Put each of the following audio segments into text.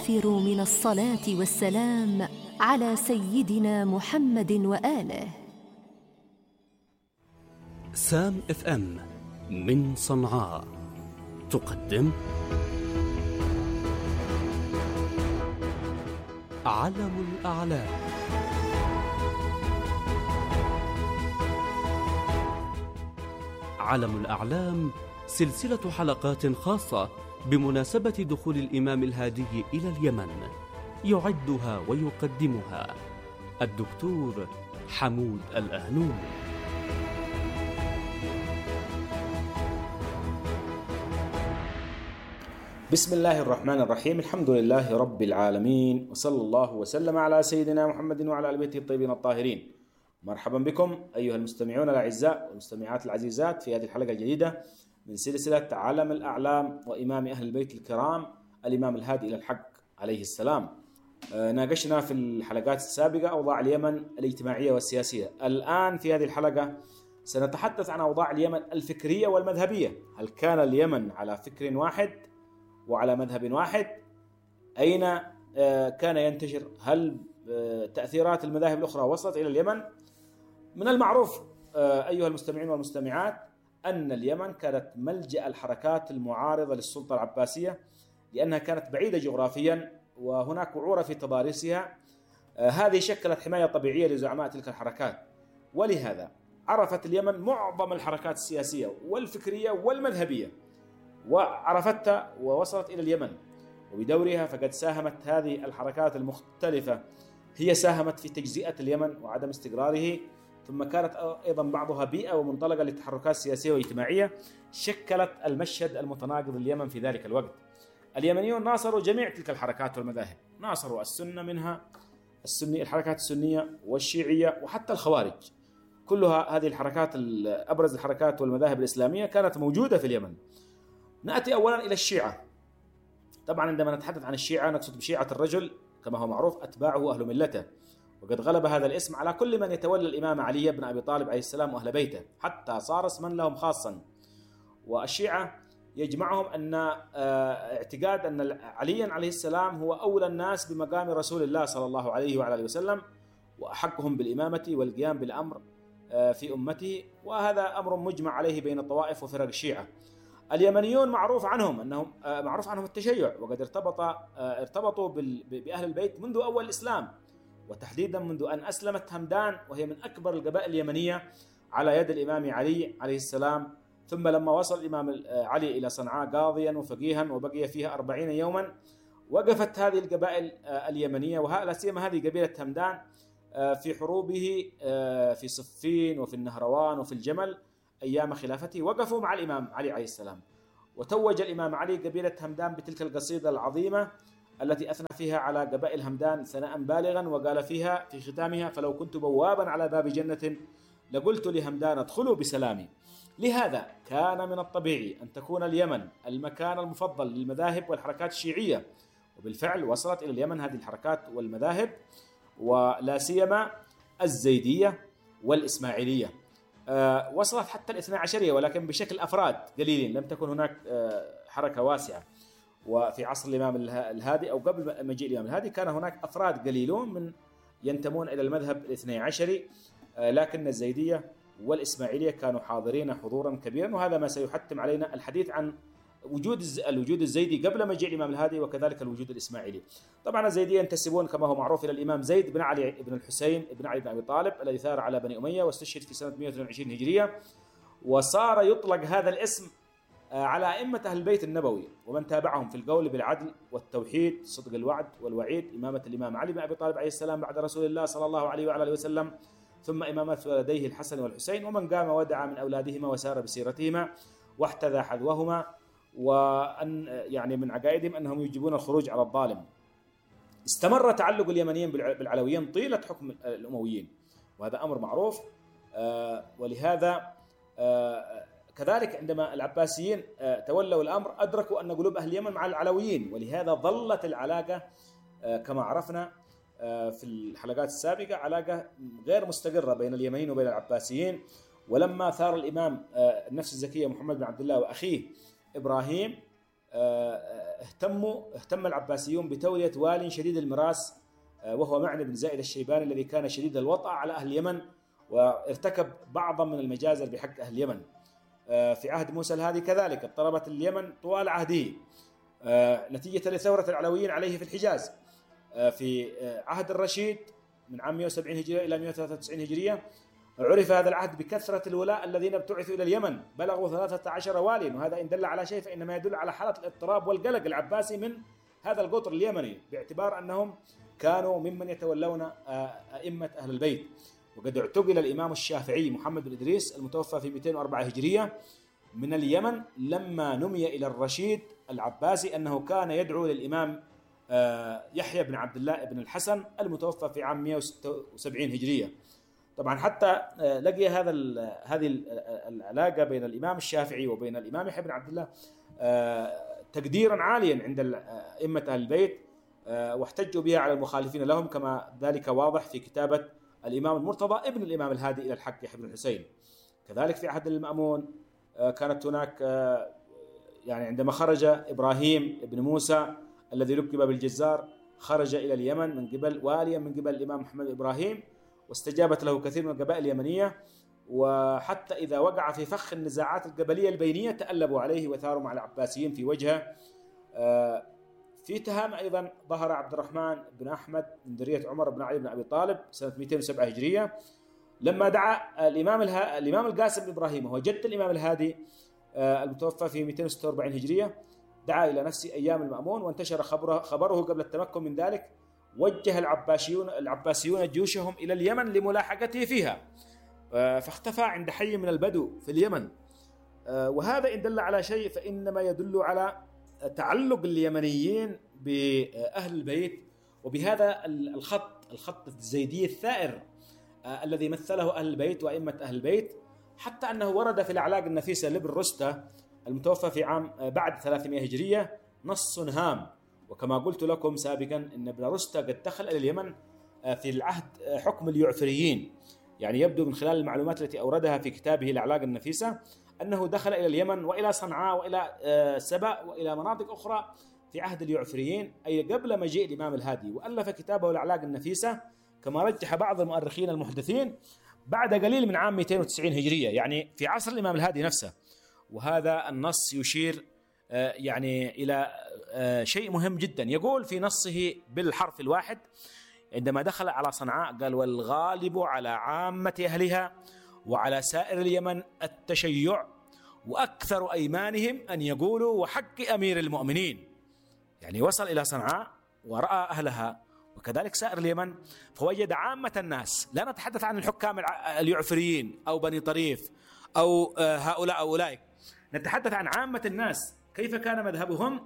أكثروا من الصلاة والسلام على سيدنا محمد وآله. سام اف ام من صنعاء تقدم علم الأعلام. علم الأعلام سلسلة حلقات خاصة بمناسبة دخول الإمام الهادي إلى اليمن، يعدها ويقدمها الدكتور حمود الأهنومي. بسم الله الرحمن الرحيم، الحمد لله رب العالمين، وصلى الله وسلم على سيدنا محمد وعلى آل بيته الطيبين الطاهرين. مرحبا بكم أيها المستمعون الأعزاء والمستمعات العزيزات في هذه الحلقة الجديدة من سلسلة علم الأعلام وإمام أهل البيت الكرام الإمام الهادي إلى الحق عليه السلام. ناقشنا في الحلقات السابقة أوضاع اليمن الاجتماعية والسياسية. الآن في هذه الحلقة سنتحدث عن أوضاع اليمن الفكرية والمذهبية. هل كان اليمن على فكر واحد وعلى مذهب واحد؟ أين كان ينتشر؟ هل تأثيرات المذاهب الأخرى وصلت إلى اليمن؟ من المعروف أيها المستمعين والمستمعات أن اليمن كانت ملجأ الحركات المعارضة للسلطة العباسية، لأنها كانت بعيدة جغرافيا وهناك وعورة في تضاريسها. هذه شكلت حماية طبيعية لزعماء تلك الحركات، ولهذا عرفت اليمن معظم الحركات السياسية والفكرية والمذهبية، وعرفتها ووصلت إلى اليمن. وبدورها فقد ساهمت هذه الحركات المختلفة، هي ساهمت في تجزئة اليمن وعدم استقراره، ثم كانت أيضا بعضها بيئة ومنطلقة للتحركات السياسية والاجتماعية شكلت المشهد المتناقض لليمن في ذلك الوقت. اليمنيون ناصروا جميع تلك الحركات والمذاهب، ناصروا السنة منها الحركات السنية والشيعية وحتى الخوارج. كلها هذه الحركات أبرز الحركات والمذاهب الإسلامية كانت موجودة في اليمن. نأتي أولا إلى الشيعة. طبعا عندما نتحدث عن الشيعة نقصد بشيعة الرجل كما هو معروف أتباعه أهل ملته، وقد غلب هذا الاسم على كل من يتولى الإمام علي بن أبي طالب عليه السلام وأهل بيته، حتى صار اسما لهم خاصا. والشيعة يجمعهم أن اعتقاد أن عليا عليه السلام هو أولى الناس بمقام رسول الله صلى الله عليه وعلى آله وسلم، وأحقهم بالإمامة والقيام بالأمر في أمته، وهذا أمر مجمع عليه بين الطوائف وفرق الشيعة. اليمنيون معروف عنهم التشيع، وقد ارتبطوا بأهل البيت منذ أول الإسلام، وتحديدا منذ أن أسلمت همدان، وهي من أكبر القبائل اليمنية على يد الإمام علي عليه السلام. ثم لما وصل الإمام علي إلى صنعاء قاضيا وفقيها وبقي فيها 40 يوما، وقفت هذه القبائل اليمنية ولا سيما هذه قبيلة همدان في حروبه في صفين وفي النهروان وفي الجمل أيام خلافته، وقفوا مع الإمام علي عليه السلام. وتوج الإمام علي قبيلة همدان بتلك القصيدة العظيمة التي أثنى فيها على قبائل همدان ثناء بالغا، وقال فيها في ختامها: فلو كنت بوابا على باب جنة لقلت لهمدان ادخلوا بسلامي. لهذا كان من الطبيعي أن تكون اليمن المكان المفضل للمذاهب والحركات الشيعية، وبالفعل وصلت إلى اليمن هذه الحركات والمذاهب، ولا سيما الزيدية والإسماعيلية. وصلت حتى الاثنى عشرية، ولكن بشكل أفراد قليلين، لم تكن هناك حركة واسعة. وفي عصر الإمام الهادي أو قبل مجيء الإمام الهادي كان هناك أفراد قليلون من ينتمون إلى المذهب الاثني عشري، لكن الزيدية والإسماعيلية كانوا حاضرين حضورا كبيرا، وهذا ما سيحتم علينا الحديث عن الوجود الزيدي قبل مجيء الإمام الهادي، وكذلك الوجود الإسماعيلي. طبعا الزيدية ينتسبون كما هو معروف إلى الإمام زيد بن علي بن الحسين بن علي بن أبي طالب الذي ثار على بني أمية واستشهد في سنة 122 هجرية، وصار يطلق هذا الاسم على أئمة أهل البيت النبوي ومن تابعهم في القول بالعدل والتوحيد، صدق الوعد والوعيد، إمامة الإمام علي بن أبي طالب عليه السلام بعد رسول الله صلى الله عليه وعلى آله وسلم، ثم إمامة ولديه الحسن والحسين، ومن قام ودعا من أولادهما وسار بسيرتهما واحتذى حذوهما، وأن يعني من عقائدهم أنهم يجبون الخروج على الظالم. استمر تعلق اليمنيين بالعلويين طيلة حكم الأمويين، وهذا أمر معروف. ولهذا كذلك عندما العباسيين تولوا الأمر أدركوا أن قلوب أهل اليمن مع العلويين، ولهذا ظلت العلاقة كما عرفنا في الحلقات السابقة علاقة غير مستقرة بين اليمنيين وبين العباسيين. ولما ثار الإمام النفس الزكية محمد بن عبد الله وأخيه إبراهيم اهتم العباسيون بتولية وال شديد المراس، وهو معني بن زائد الشيباني الذي كان شديد الوطأ على أهل اليمن، وارتكب بعضا من المجازر بحق أهل اليمن. في عهد موسى الهادي كذلك اضطربت اليمن طوال عهده نتيجة لثورة العلويين عليه في الحجاز. في عهد الرشيد من عام 170 هجرية إلى 193 هجرية عرف هذا العهد بكثرة الولاء الذين ابتعثوا إلى اليمن، بلغوا 13 واليا، وهذا إن دل على شيء فإنما يدل على حالة الاضطراب والقلق العباسي من هذا القطر اليمني، باعتبار أنهم كانوا ممن يتولون أئمة أهل البيت. وقد اعتقل الإمام الشافعي محمد بن إدريس المتوفى في 204 هجرية من اليمن لما نمي إلى الرشيد العباسي أنه كان يدعو للإمام يحيى بن عبد الله بن الحسن المتوفى في عام 176 هجرية. طبعا حتى لقي هذه العلاقة بين الإمام الشافعي وبين الإمام يحيى بن عبد الله تقديرا عاليا عند أئمة أهل البيت، واحتجوا بها على المخالفين لهم، كما ذلك واضح في كتابة الإمام المرتضى ابن الإمام الهادي إلى الحق يحيى بن الحسين. كذلك في عهد المأمون كانت هناك يعني عندما خرج إبراهيم ابن موسى الذي لقب بالجزار، خرج إلى اليمن من قبل واليا من قبل الإمام محمد إبراهيم، واستجابت له كثير من القبائل اليمنية، وحتى إذا وقع في فخ النزاعات القبلية البينية تألبوا عليه وثاروا مع العباسيين في وجهه. في تهام أيضا ظهر عبد الرحمن بن أحمد من ذرية عمر بن علي بن أبي طالب سنة 207 هجرية لما دعا الإمام القاسم بن إبراهيم وهو جد الإمام الهادي المتوفى في 246 هجرية، دعا إلى نفسه أيام المأمون وانتشر خبره قبل التمكن من ذلك. وجه العباسيون جيوشهم إلى اليمن لملاحقته فيها، فاختفى عند حي من البدو في اليمن، وهذا إن دل على شيء فإنما يدل على تعلق اليمنيين بأهل البيت وبهذا الخط الزيدي الثائر الذي مثله أهل البيت وأئمة أهل البيت، حتى أنه ورد في الأعلاق النفيسة لابن رستة المتوفى في عام بعد 300 هجرية نص هام. وكما قلت لكم سابقا أن ابن رستة قد دخل إلى اليمن في العهد حكم اليعفريين، يعني يبدو من خلال المعلومات التي أوردها في كتابه الأعلاق النفيسة أنه دخل إلى اليمن وإلى صنعاء وإلى سبأ وإلى مناطق أخرى في عهد اليعفريين، أي قبل مجيء الإمام الهادي، وألف كتابه الأعلاق النفيسة كما رجح بعض المؤرخين المحدثين بعد قليل من عام 290 هجرية، يعني في عصر الإمام الهادي نفسه. وهذا النص يشير يعني إلى شيء مهم جدا، يقول في نصه بالحرف الواحد عندما دخل على صنعاء قال: والغالب على عامة أهلها وعلى سائر اليمن التشيع، وأكثر أيمانهم أن يقولوا وحق أمير المؤمنين. يعني وصل إلى صنعاء ورأى أهلها وكذلك سائر اليمن فوجد عامة الناس، لا نتحدث عن الحكام اليعفريين أو بني طريف أو هؤلاء أو أولئك، نتحدث عن عامة الناس كيف كان مذهبهم.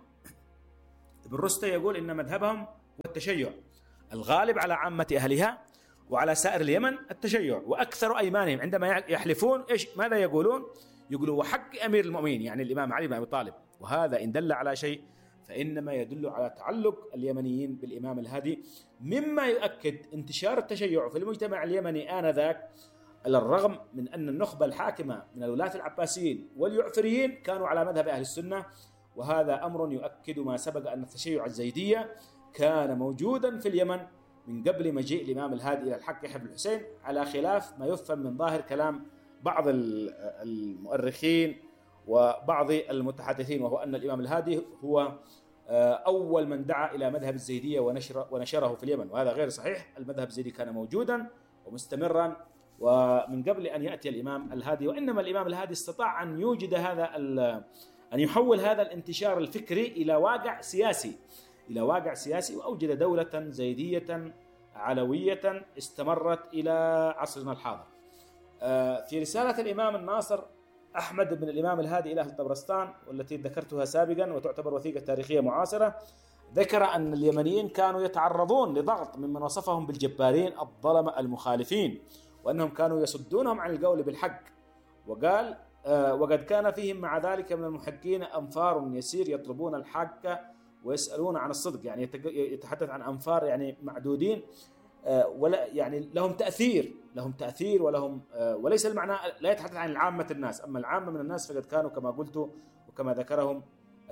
ابن رستة يقول إن مذهبهم هو التشيع، الغالب على عامة أهلها وعلى سائر اليمن التشيع، وأكثر أيمانهم عندما يحلفون ماذا يقولون؟ يقولوا وحق أمير المؤمنين، يعني الإمام علي بن أبي طالب. وهذا إن دل على شيء فإنما يدل على تعلق اليمنيين بالإمام الهادي، مما يؤكد انتشار التشيع في المجتمع اليمني آنذاك، على الرغم من أن النخبة الحاكمة من الولاة العباسيين واليعفريين كانوا على مذهب أهل السنة. وهذا أمر يؤكد ما سبق أن التشيع الزيدية كان موجودا في اليمن من قبل مجيء الإمام الهادي إلى الحق يحيى بن الحسين، على خلاف ما يفهم من ظاهر كلام بعض المؤرخين وبعض المتحدثين، وهو أن الإمام الهادي هو أول من دعا إلى مذهب الزيدية ونشره في اليمن، وهذا غير صحيح. المذهب الزيدي كان موجودا ومستمرا ومن قبل أن يأتي الإمام الهادي، وإنما الإمام الهادي استطاع أن يوجد أن يحول هذا الانتشار الفكري إلى واقع سياسي، وأوجد دولة زيدية علوية استمرت إلى عصرنا الحاضر. في رسالة الإمام الناصر أحمد بن الإمام الهادي إلى أهل طبرستان، والتي ذكرتها سابقا وتعتبر وثيقة تاريخية معاصرة، ذكر أن اليمنيين كانوا يتعرضون لضغط ممن وصفهم بالجبارين الظلمة المخالفين، وأنهم كانوا يصدونهم عن القول بالحق. وقال: وقد كان فيهم مع ذلك من المحقين أنفار يسير يطلبون الحق ويسألون عن الصدق، يعني يتحدث عن أنفار يعني معدودين، ولا يعني لهم تأثير ولهم وليس المعنى لا يتحدث عن العامة الناس، أما العامة من الناس فقد كانوا كما قلت وكما ذكرهم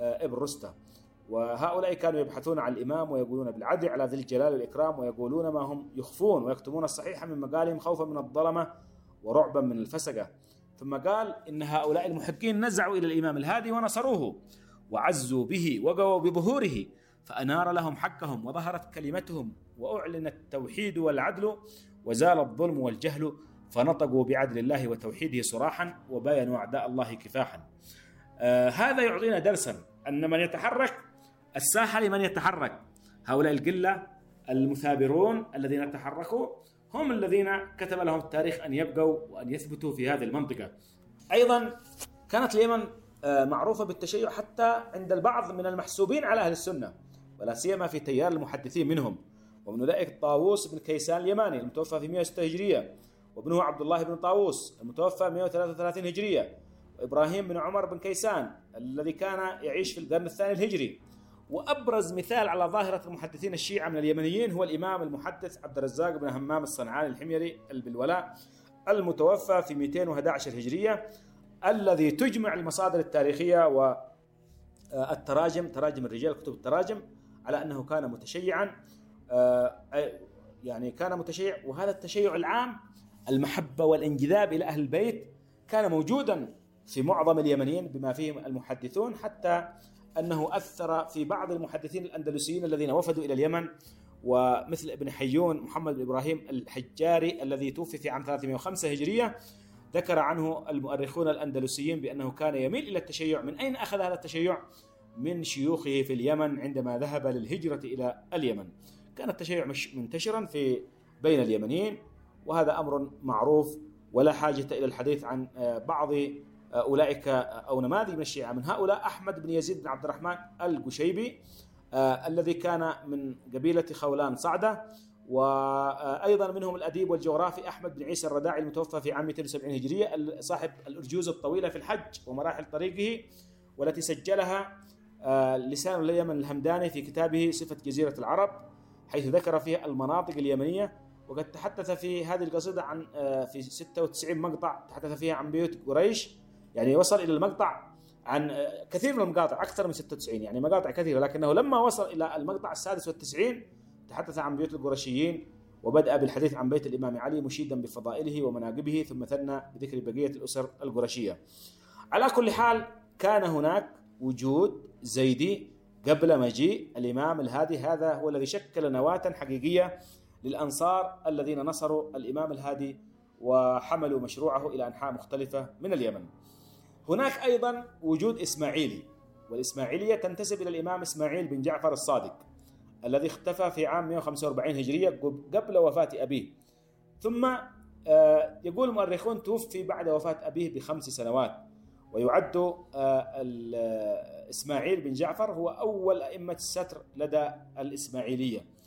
ابن رستة. وهؤلاء كانوا يبحثون عن الإمام ويقولون بالعدل على ذي الجلال والإكرام، ويقولون ما هم يخفون ويكتمون الصحيح من مقالهم خوفا من الظلمة ورعبا من الفسقة. ثم قال إن هؤلاء المحقين نزعوا إلى الإمام الهادي ونصروه وعزوا به وقووا بظهوره، فأنار لهم حقهم وظهرت كلمتهم وأعلن التوحيد والعدل وزال الظلم والجهل، فنطقوا بعدل الله وتوحيده صراحا وباينوا أعداء الله كفاحا. هذا يعطينا درسا أن من يتحرك الساحة لمن يتحرك. هؤلاء القلة المثابرون الذين تحركوا هم الذين كتب لهم التاريخ أن يبقوا وأن يثبتوا في هذه المنطقة. أيضا كانت اليمن معروفة بالتشيع حتى عند البعض من المحسوبين على أهل السنة، ولا سيما في تيار المحدثين منهم، ومن أولئك طاووس بن كيسان اليماني المتوفى في 106 هجرية، وابنه عبد الله بن طاووس المتوفى 133 هجرية، وإبراهيم بن عمر بن كيسان الذي كان يعيش في القرن الثاني الهجري. وأبرز مثال على ظاهرة المحدثين الشيعة من اليمنيين هو الإمام المحدث عبد الرزاق بن همام الصنعاني الحميري البلولاء المتوفى في 211 هجرية، الذي تجمع المصادر التاريخية والتراجم، تراجم الرجال، كتب التراجم، على أنه كان متشيعا، يعني كان متشيع. وهذا التشيع العام، المحبة والانجذاب إلى أهل البيت، كان موجودا في معظم اليمنيين بما فيهم المحدثون، حتى أنه أثر في بعض المحدثين الأندلسيين الذين وفدوا إلى اليمن، ومثل ابن حيون محمد بن إبراهيم الحجاري الذي توفي في عام 305 هجرية. ذكر عنه المؤرخون الأندلسيين بأنه كان يميل إلى التشيع. من أين أخذ هذا التشيع؟ من شيوخه في اليمن عندما ذهب للهجرة إلى اليمن. كان التشيع منتشرا بين اليمنيين، وهذا أمر معروف ولا حاجة إلى الحديث عن بعض أولئك أو نماذج من الشيعة. من هؤلاء أحمد بن يزيد بن عبد الرحمن القشيبي الذي كان من قبيلة خولان صعدة، وأيضا منهم الأديب والجغرافي أحمد بن عيسى الرداعي المتوفى في عام 270 هجرية، صاحب الأرجوز الطويلة في الحج ومراحل طريقه، والتي سجلها لسان اليمن الهمداني في كتابه صفة جزيرة العرب، حيث ذكر فيها المناطق اليمنية. وقد تحدث في هذه القصيدة عن في 96 مقطع تحدث فيها عن بيوت قريش، يعني وصل إلى المقطع عن كثير من المقاطع، أكثر من 96 يعني مقاطع كثيرة، لكنه لما وصل إلى المقطع 96 تحدث عن بيوت القرشيين، وبدأ بالحديث عن بيت الإمام علي مشيدا بفضائله ومناقبه، ثم ثنى بذكر بقية الأسر القرشية. على كل حال كان هناك وجود زيدي قبل مجيء الإمام الهادي. هذا هو الذي شكل نواة حقيقية للأنصار الذين نصروا الإمام الهادي وحملوا مشروعه إلى أنحاء مختلفة من اليمن. هناك أيضا وجود إسماعيلي، والإسماعيلية تنتسب إلى الإمام إسماعيل بن جعفر الصادق الذي اختفى في عام 145 هجرية قبل وفاة أبيه. ثم يقول المؤرخون توفي بعد وفاة أبيه ب5 سنوات. ويعد إسماعيل بن جعفر هو أول أئمة الستر لدى الإسماعيلية،